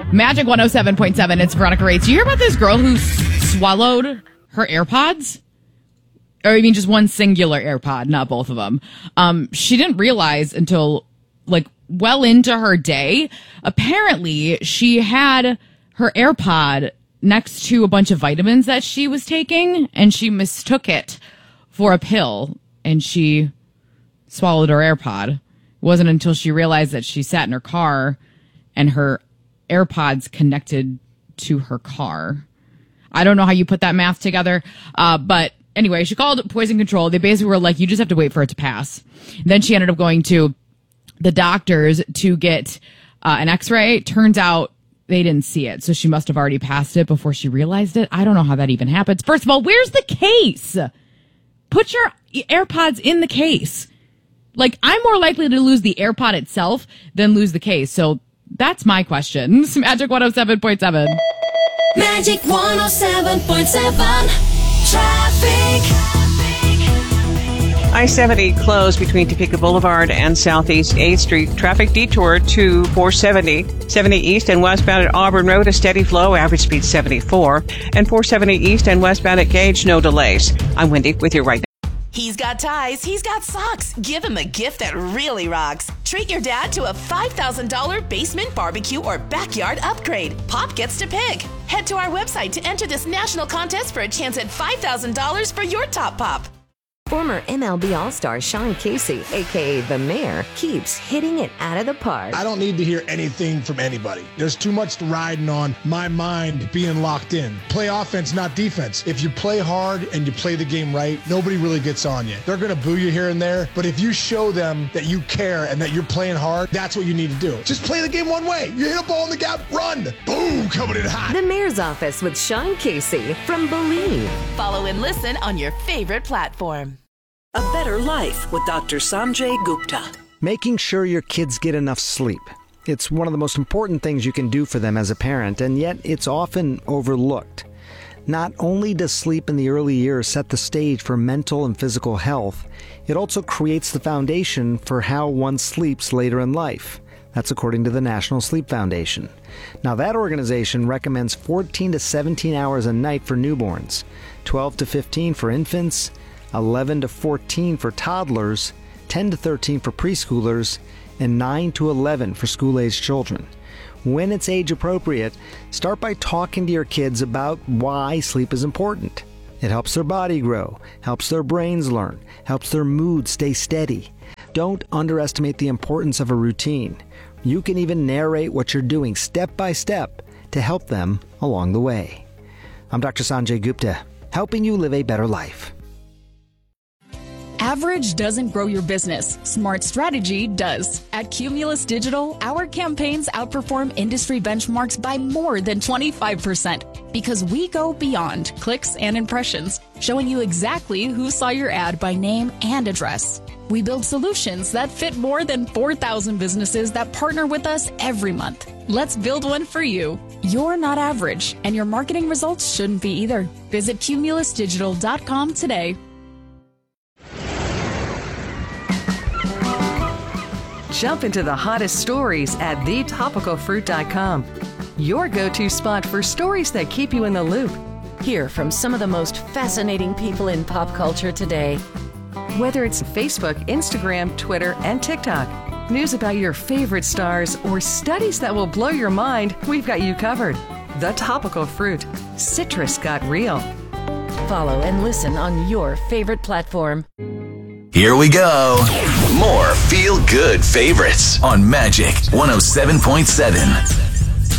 Magic 107.7. It's Veronica Reyes. Do you hear about this girl who swallowed her AirPods? Or I mean, just one singular AirPod, not both of them. She didn't realize until well into her day. Apparently, she had her AirPod next to a bunch of vitamins that she was taking, and she mistook it for a pill, and she swallowed her AirPod. It wasn't until she realized that she sat in her car and her AirPods connected to her car. I don't know how you put that math together, but anyway, she called poison control. They basically were like, you just have to wait for it to pass. And then she ended up going to the doctors to get an x-ray. Turns out they didn't see it, so she must have already passed it before she realized it. I don't know how that even happens. First of all, where's the case? Put your AirPods in the case. I'm more likely to lose the AirPod itself than lose the case. So that's my question. Magic 107.7. Magic 107.7. Traffic. I-70 closed between Topeka Boulevard and Southeast 8th Street. Traffic detour to 470. 70 East and westbound at Auburn Road, a steady flow, average speed 74. And 470 East and westbound at Gage, no delays. I'm Wendy with you right now. He's got ties, he's got socks. Give him a gift that really rocks. Treat your dad to a $5,000 basement barbecue or backyard upgrade. Pop gets to pick. Head to our website to enter this national contest for a chance at $5,000 for your top pop. Former MLB All-Star Sean Casey, a.k.a. The Mayor, keeps hitting it out of the park. I don't need to hear anything from anybody. There's too much riding on my mind being locked in. Play offense, not defense. If you play hard and you play the game right, nobody really gets on you. They're going to boo you here and there, but if you show them that you care and that you're playing hard, that's what you need to do. Just play the game one way. You hit a ball in the gap, run. Boom, coming in hot. The Mayor's Office with Sean Casey from Believe. Follow and listen on your favorite platform. A Better Life with Dr. Sanjay Gupta. Making sure your kids get enough sleep. It's one of the most important things you can do for them as a parent, and yet it's often overlooked. Not only does sleep in the early years set the stage for mental and physical health, it also creates the foundation for how one sleeps later in life. That's according to the National Sleep Foundation. Now, that organization recommends 14 to 17 hours a night for newborns, 12 to 15 for infants, 11 to 14 for toddlers, 10 to 13 for preschoolers, and 9 to 11 for school-aged children. When it's age appropriate, start by talking to your kids about why sleep is important. It helps their body grow, helps their brains learn, helps their mood stay steady. Don't underestimate the importance of a routine. You can even narrate what you're doing step by step to help them along the way. I'm Dr. Sanjay Gupta, helping you live a better life. Average doesn't grow your business. Smart strategy does. At Cumulus Digital, our campaigns outperform industry benchmarks by more than 25% because we go beyond clicks and impressions, showing you exactly who saw your ad by name and address. We build solutions that fit more than 4,000 businesses that partner with us every month. Let's build one for you. You're not average, and your marketing results shouldn't be either. Visit cumulusdigital.com today. Jump into the hottest stories at thetopicalfruit.com. Your go-to spot for stories that keep you in the loop. Hear from some of the most fascinating people in pop culture today. Whether it's Facebook, Instagram, Twitter, and TikTok, news about your favorite stars, or studies that will blow your mind, we've got you covered. The Topical Fruit. Citrus got real. Follow and listen on your favorite platform. Here we go. More feel-good favorites on Magic 107.7.